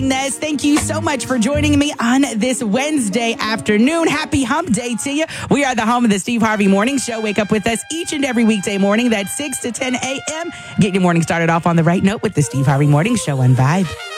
Nez, thank you so much for joining me on this Wednesday afternoon. Happy hump day to you. We are the home of the Steve Harvey Morning Show. Wake up with us each and every weekday morning. That's 6 to 10 a.m. Get your morning started off on the right note with the Steve Harvey Morning Show on Vibe.